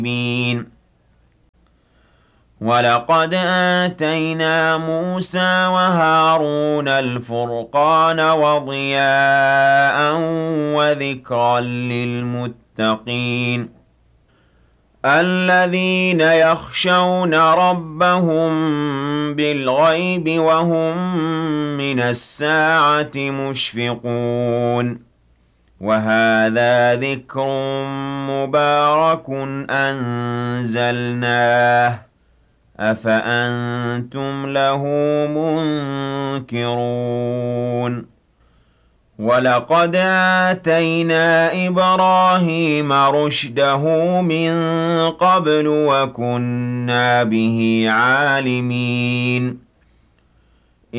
وَلَقَدْ آتَيْنَا مُوسَىٰ وَهَارُونَ الْفُرْقَانَ وَضِيَاءً وَذِكْرًا لِّلْمُتَّقِينَ الَّذِينَ يَخْشَوْنَ رَبَّهُم بِالْغَيْبِ وَهُم مِّنَ السَّاعَةِ مُشْفِقُونَ وَهَٰذَا ذِكْرٌ مُّبَارَكٌ أَنزَلْنَاهُ ۚ أَفَأَنتُمْ لَهُ مُنكِرُونَ وَلَقَدْ آتَيْنَا إِبْرَاهِيمَ رُشْدَهُ مِن قَبْلُ وَكُنَّا بِهِ عَالِمِينَ